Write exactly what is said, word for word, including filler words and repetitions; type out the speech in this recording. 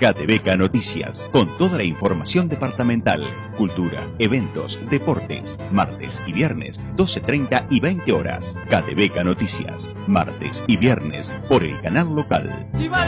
Catebeca Noticias, con toda la información departamental, cultura, eventos, deportes, martes y viernes, doce treinta y veinte horas. Catebeca Noticias, martes y viernes, por el canal local.